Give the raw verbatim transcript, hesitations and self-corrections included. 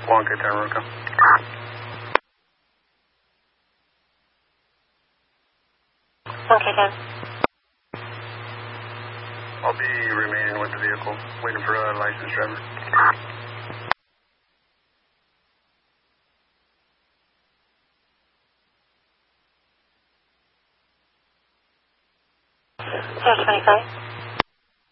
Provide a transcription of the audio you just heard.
one K ten Roca. one K ten. I'll be remaining with the vehicle, waiting for a licensed driver. zero twenty-five.